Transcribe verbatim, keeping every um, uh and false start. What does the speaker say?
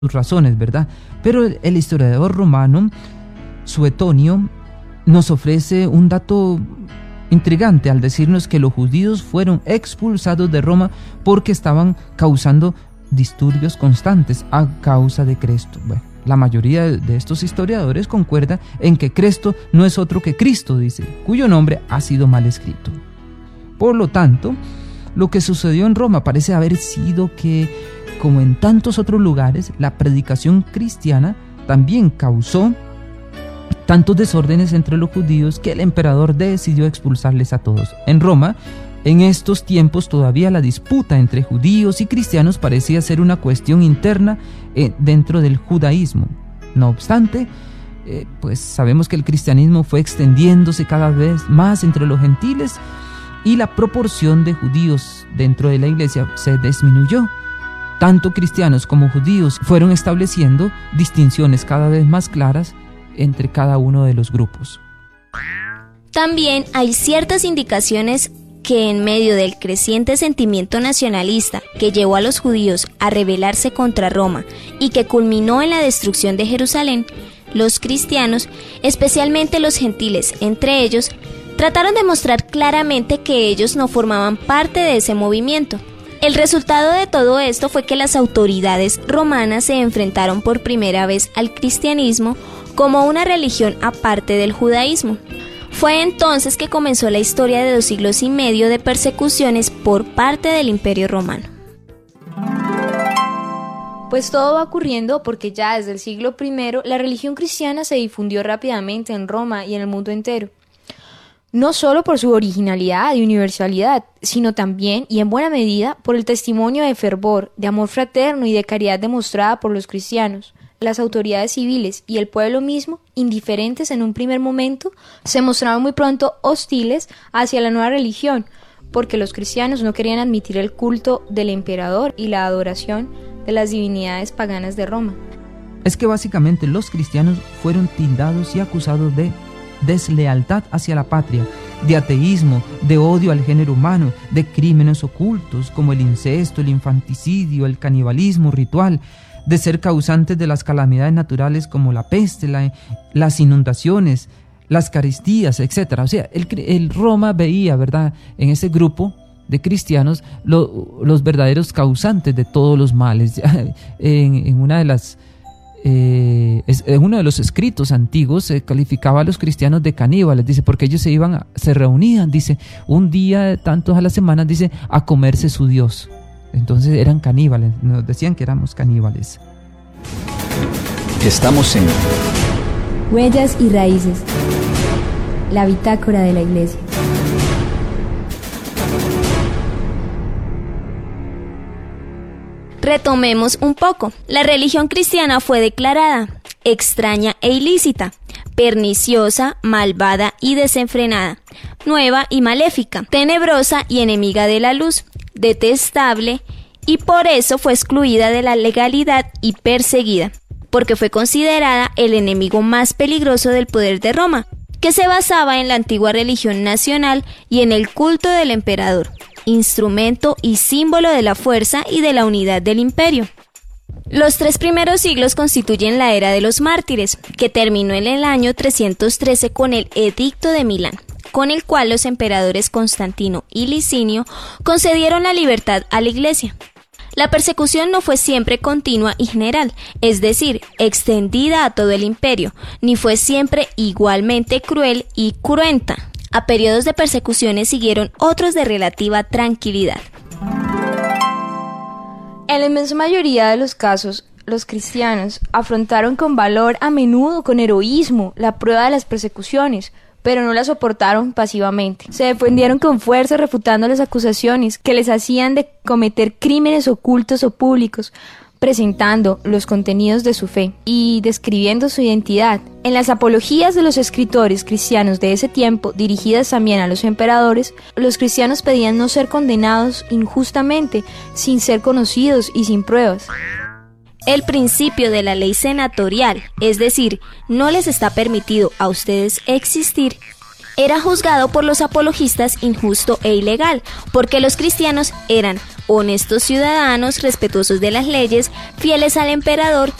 razones, ¿verdad? Pero el, el historiador romano Suetonio nos ofrece un dato intrigante al decirnos que los judíos fueron expulsados de Roma porque estaban causando disturbios constantes a causa de Cresto. Bueno, la mayoría de estos historiadores concuerda en que Cresto no es otro que Cristo, dice, cuyo nombre ha sido mal escrito. Por lo tanto, lo que sucedió en Roma parece haber sido que, como en tantos otros lugares, la predicación cristiana también causó tantos desórdenes entre los judíos que el emperador decidió expulsarles a todos. En Roma, en estos tiempos, todavía la disputa entre judíos y cristianos parecía ser una cuestión interna eh, dentro del judaísmo. No obstante, eh, pues sabemos que el cristianismo fue extendiéndose cada vez más entre los gentiles y la proporción de judíos dentro de la iglesia se disminuyó. Tanto cristianos como judíos fueron estableciendo distinciones cada vez más claras entre cada uno de los grupos. También hay ciertas indicaciones que en medio del creciente sentimiento nacionalista que llevó a los judíos a rebelarse contra Roma y que culminó en la destrucción de Jerusalén, los cristianos, especialmente los gentiles entre ellos, trataron de mostrar claramente que ellos no formaban parte de ese movimiento. El resultado de todo esto fue que las autoridades romanas se enfrentaron por primera vez al cristianismo como una religión aparte del judaísmo. Fue entonces que comenzó la historia de dos siglos y medio de persecuciones por parte del Imperio Romano. Pues todo va ocurriendo porque ya desde el siglo primero la religión cristiana se difundió rápidamente en Roma y en el mundo entero. No solo por su originalidad y universalidad, sino también, y en buena medida, por el testimonio de fervor, de amor fraterno y de caridad demostrada por los cristianos. Las autoridades civiles y el pueblo mismo, indiferentes en un primer momento, se mostraron muy pronto hostiles hacia la nueva religión, porque los cristianos no querían admitir el culto del emperador y la adoración de las divinidades paganas de Roma. Es que básicamente los cristianos fueron tildados y acusados de deslealtad hacia la patria, de ateísmo, de odio al género humano, de crímenes ocultos como el incesto, el infanticidio, el canibalismo ritual, de ser causantes de las calamidades naturales como la peste, la, las inundaciones, las carestías, etcétera. O sea, el, el Roma veía, ¿verdad?, en ese grupo de cristianos lo, los verdaderos causantes de todos los males. en, en una de las Eh, es, en uno de los escritos antiguos se calificaba a los cristianos de caníbales, dice, porque ellos se iban, a, se reunían, dice, un día, tantos a la semana, dice, a comerse su Dios. Entonces eran caníbales, nos decían que éramos caníbales. Estamos en Huellas y Raíces, la bitácora de la Iglesia. Retomemos un poco. La religión cristiana fue declarada extraña e ilícita, perniciosa, malvada y desenfrenada, nueva y maléfica, tenebrosa y enemiga de la luz, detestable, y por eso fue excluida de la legalidad y perseguida, porque fue considerada el enemigo más peligroso del poder de Roma, que se basaba en la antigua religión nacional y en el culto del emperador, instrumento y símbolo de la fuerza y de la unidad del imperio. Los tres primeros siglos constituyen la era de los mártires, que terminó en el año trescientos trece con el Edicto de Milán, con el cual los emperadores Constantino y Licinio concedieron la libertad a la Iglesia. La persecución no fue siempre continua y general, es decir, extendida a todo el imperio, ni fue siempre igualmente cruel y cruenta. A periodos de persecuciones siguieron otros de relativa tranquilidad. En la inmensa mayoría de los casos, los cristianos afrontaron con valor, a menudo con heroísmo, la prueba de las persecuciones, pero no la soportaron pasivamente. Se defendieron con fuerza refutando las acusaciones que les hacían de cometer crímenes ocultos o públicos, presentando los contenidos de su fe y describiendo su identidad. En las apologías de los escritores cristianos de ese tiempo, dirigidas también a los emperadores, los cristianos pedían no ser condenados injustamente, sin ser conocidos y sin pruebas. El principio de la ley senatorial, es decir, no les está permitido a ustedes existir, era juzgado por los apologistas injusto e ilegal, porque los cristianos eran honestos ciudadanos, respetuosos de las leyes, fieles al emperador